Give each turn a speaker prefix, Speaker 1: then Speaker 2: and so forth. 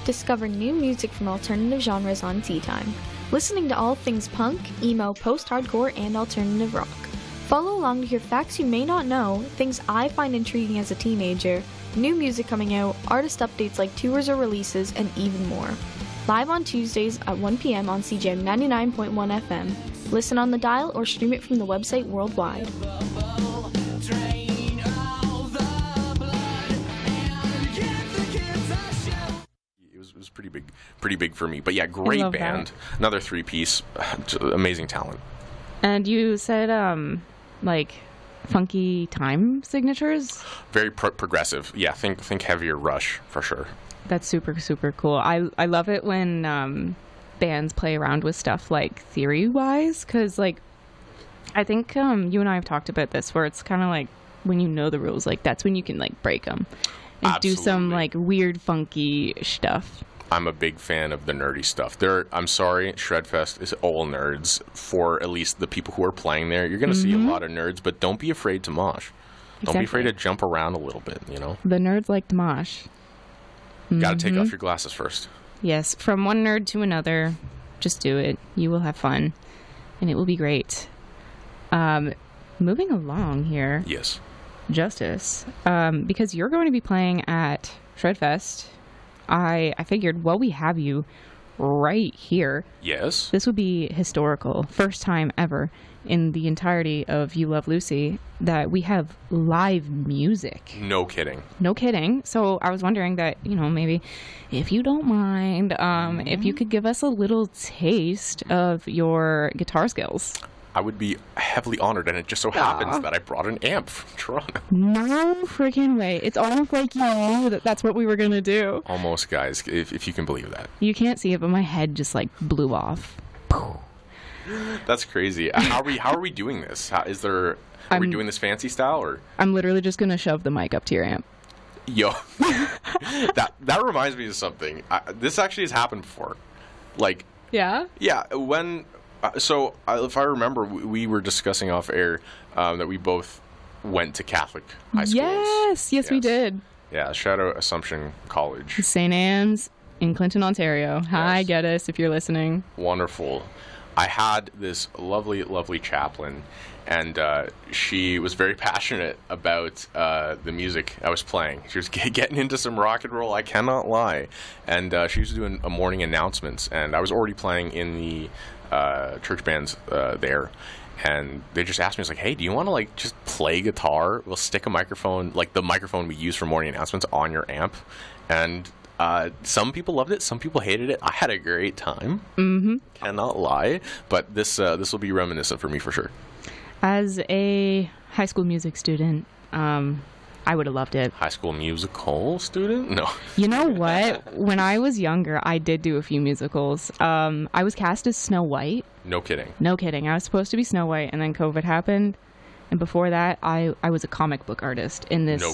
Speaker 1: Discover new music from alternative genres on Tea Time, listening to all things punk, emo, post-hardcore, and alternative rock. Follow along to hear facts you may not know, things I find intriguing as a teenager, new music coming out, artist updates like tours or releases, and even more. Live on Tuesdays at 1 p.m. on CJM 99.1 FM. Listen on the dial or stream it from the website worldwide.
Speaker 2: It was pretty big for me. But yeah, great band. That. Another three-piece, amazing talent.
Speaker 3: And you said like funky time signatures?
Speaker 2: Very progressive. Yeah, think heavier Rush for sure.
Speaker 3: That's super, super cool. I love it when bands play around with stuff like theory-wise, because like I think you and I have talked about this, where it's kind of like when you know the rules, like that's when you can like break them and
Speaker 2: Absolutely.
Speaker 3: Do some like weird, funky stuff.
Speaker 2: I'm a big fan of the nerdy stuff. I'm sorry, Shredfest is all nerds. For at least the people who are playing there, you're going to see a lot of nerds, but don't be afraid to mosh. Don't be afraid to jump around a little bit, you know?
Speaker 3: The nerds like to mosh.
Speaker 2: Got to take off your glasses first.
Speaker 3: Yes, from one nerd to another, just do it. You will have fun, and it will be great. Moving along here.
Speaker 2: Yes.
Speaker 3: Justice, because you're going to be playing at Shredfest, I figured, well, we have you right here.
Speaker 2: Yes.
Speaker 3: This would be historical. First time ever in the entirety of You Love Lucy that we have live music.
Speaker 2: No kidding.
Speaker 3: No kidding. So I was wondering that, you know, maybe if you don't mind, if you could give us a little taste of your guitar skills.
Speaker 2: I would be heavily honored, and it just so happens that I brought an amp from Toronto.
Speaker 3: No freaking way. It's almost like you knew that that's what we were going to do.
Speaker 2: Almost, guys, if you can believe that.
Speaker 3: You can't see it, but my head just, like, blew off.
Speaker 2: That's crazy. How are we doing this? Are we doing this fancy style, or?
Speaker 3: I'm literally just going to shove the mic up to your amp.
Speaker 2: Yo. that reminds me of something. This actually has happened before. Like...
Speaker 3: Yeah?
Speaker 2: Yeah, when... if I remember, we were discussing off air that we both went to Catholic high schools.
Speaker 3: Yes, we did.
Speaker 2: Yeah, shout out Assumption College.
Speaker 3: St. Anne's in Clinton, Ontario. Hi, Geddes, if you're listening.
Speaker 2: Wonderful. I had this lovely, lovely chaplain, and she was very passionate about the music I was playing. She was getting into some rock and roll, I cannot lie. And she was doing a morning announcements, and I was already playing in the church bands there, and they just asked me, it's like, hey, do you want to like just play guitar? We'll stick a microphone, like the microphone we use for morning announcements, on your amp. And some people loved it, some people hated it. I had a great time. Cannot lie. But this will be reminiscent for me for sure.
Speaker 3: As a high school music student, I would have loved it.
Speaker 2: High School Musical student? No.
Speaker 3: You know what? When I was younger, I did do a few musicals. I was cast as Snow White.
Speaker 2: No kidding.
Speaker 3: No kidding. I was supposed to be Snow White, and then COVID happened. And before that, I was a comic book artist in this